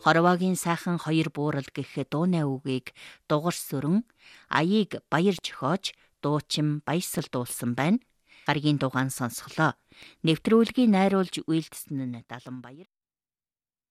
Хорвоогийн сайхан хоёр буурал гэх дууны үгийг дугаш сүрэн аяыг баяр жохиож дуучин баясал дуулсан байна. Гаригийн дугаан сонсголоо. Нэвтрүүлгийг найруулж үйлдсэн нь Даланбаяр.